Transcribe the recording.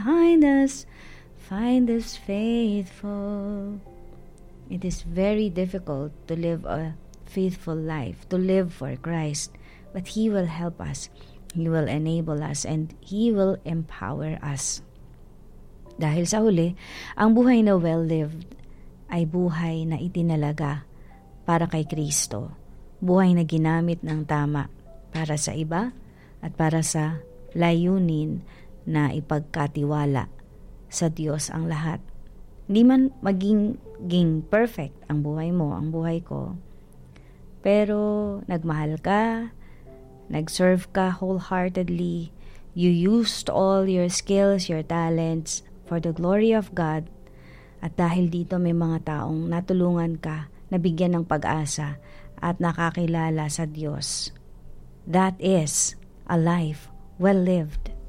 Find us faithful. It is very difficult to live a faithful life, to live for Christ. But He will help us. He will enable us and He will empower us. Dahil sa huli, ang buhay na well-lived ay buhay na itinalaga para kay Kristo. Buhay na ginamit ng tama para sa iba at para sa layunin na ipagkatiwala sa Diyos ang lahat. Hindi man maging perfect ang buhay mo, ang buhay ko, pero nagmahal ka, nag-serve ka wholeheartedly, you used all your skills, your talents for the glory of God, at dahil dito may mga taong natulungan ka, nabigyan ng pag-asa at nakakilala sa Diyos. That is a life well lived.